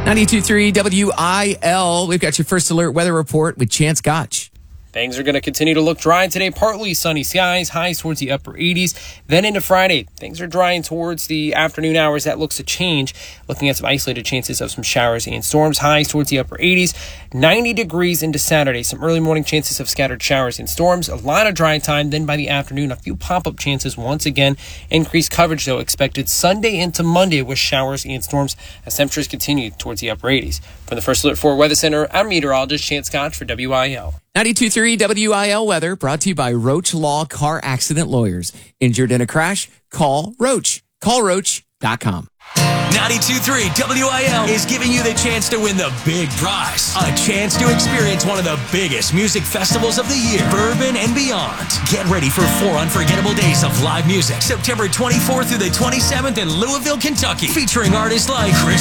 92.3 WIL. We've got your first alert weather report with Chance Gotch. Things are going to continue to look dry today. Partly sunny skies, highs towards the upper 80s. Then into Friday, things are drying towards the afternoon hours. That looks to change. Looking at some isolated chances of some showers and storms. Highs towards the upper 80s. 90 degrees into Saturday. Some early morning chances of scattered showers and storms. A lot of dry time. Then by the afternoon, a few pop-up chances once again. Increased coverage, though, expected Sunday into Monday with showers and storms as temperatures continue towards the upper 80s. From the First Alert 4 Weather Center, I'm meteorologist Chance Scott for WIL. 92.3 WIL weather brought to you by Roach Law Car Accident Lawyers. Injured in a crash? Call Roach. CallRoach.com. 92.3 WIL is giving you the chance to win the big prize. A chance to experience one of the biggest music festivals of the year, Bourbon and Beyond. Get ready for 4 unforgettable days of live music. September 24th through the 27th in Louisville, Kentucky. Featuring artists like Chris